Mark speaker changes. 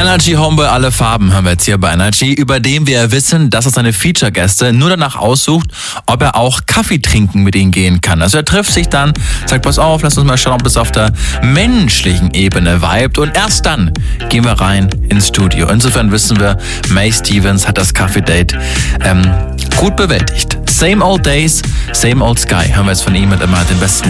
Speaker 1: Energy Homeboy alle Farben hören wir jetzt hier bei Energy, über den wir wissen, dass er seine Feature-Gäste nur danach aussucht, ob er auch Kaffee trinken mit ihnen gehen kann. Also er trifft sich dann, sagt, pass auf, lass uns mal schauen, ob es auf der menschlichen Ebene vibet, und erst dann gehen wir rein ins Studio. Insofern wissen wir, Mae Stevens hat das Kaffee-Date gut bewältigt. Same Old Days, Same Old Sky hören wir jetzt von ihm mit immer den besten